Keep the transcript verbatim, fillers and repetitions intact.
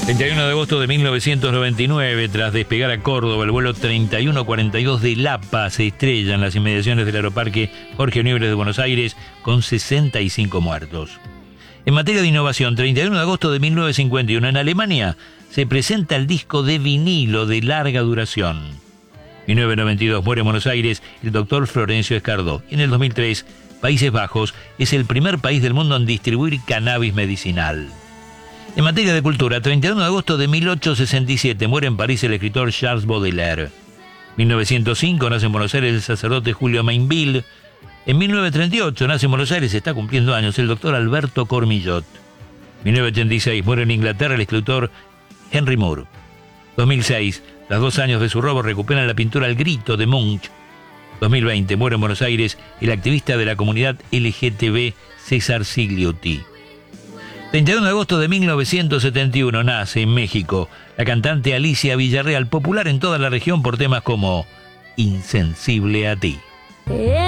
treinta y uno de agosto de mil novecientos noventa y nueve, tras despegar a Córdoba, el vuelo treinta y uno cuarenta y dos de Lapa se estrella en las inmediaciones del aeroparque Jorge Newbery de Buenos Aires con sesenta y cinco muertos. En materia de innovación, treinta y uno de agosto de mil novecientos cincuenta y uno, en Alemania se presenta el disco de vinilo de larga duración. mil novecientos noventa y dos muere en Buenos Aires el doctor Florencio Escardó. Y en el dos mil tres, Países Bajos es el primer país del mundo en distribuir cannabis medicinal. En materia de cultura, treinta y uno de agosto de mil ochocientos sesenta y siete muere en París el escritor Charles Baudelaire. mil novecientos cinco nace en Buenos Aires el sacerdote Julio Mainville. En mil novecientos treinta y ocho nace en Buenos Aires, está cumpliendo años, el doctor Alberto Cormillot. mil novecientos ochenta y seis muere en Inglaterra el escritor Henry Moore. dos mil seis, tras dos años de su robo, recuperan la pintura El Grito de Munch. dos mil veinte muere en Buenos Aires el activista de la comunidad L G T B César Sigliotti. treinta y uno de agosto de mil novecientos setenta y uno nace en México la cantante Alicia Villarreal, popular en toda la región por temas como Insensible a ti.